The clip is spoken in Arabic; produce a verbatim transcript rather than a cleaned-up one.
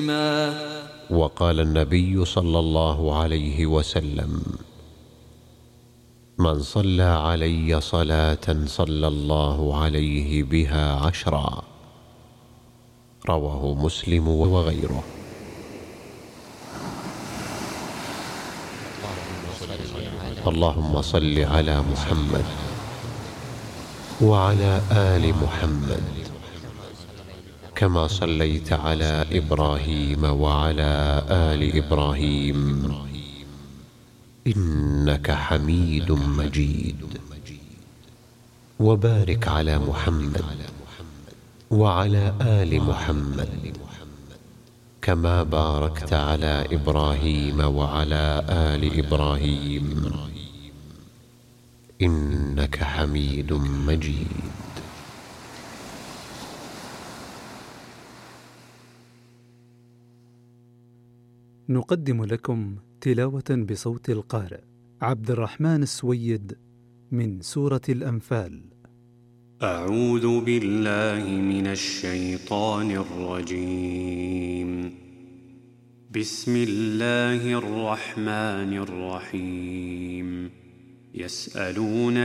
وقال النبي صلى الله عليه وسلم: من صلى علي صلاة صلى الله عليه بها عشرا. رواه مسلم وغيره. اللهم صل على محمد وعلى آل محمد كما صليت على إبراهيم وعلى آل إبراهيم إنك حميد مجيد. وبارك على محمد وعلى آل محمد كما باركت على إبراهيم وعلى آل إبراهيم إنك حميد مجيد. نقدم لكم تلاوة بصوت القارئ عبد الرحمن السويد من سورة الأنفال. أعوذ بالله من الشيطان الرجيم. بسم الله الرحمن الرحيم. يسألون